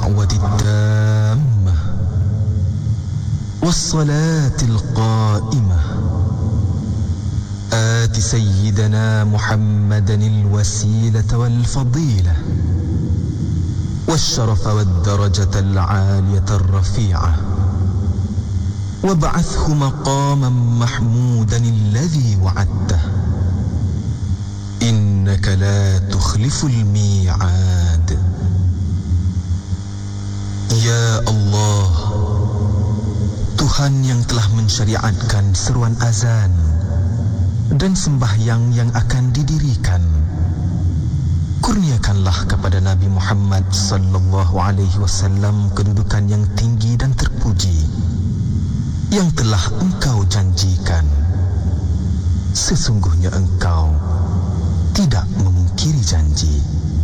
الدعوة التامة والصلاة القائمة آت سيدنا محمدا الوسيلة والفضيلة والشرف والدرجة العالية الرفيعة وابعثه مقاما محمودا الذي وعدته إنك لا تخلف الميعاد. Ya Allah, Tuhan yang telah mensyariatkan seruan azan dan sembahyang yang akan didirikan, kurniakanlah kepada Nabi Muhammad sallallahu alaihi wasallam kedudukan yang tinggi dan terpuji yang telah Engkau janjikan. Sesungguhnya Engkau tidak memungkiri janji.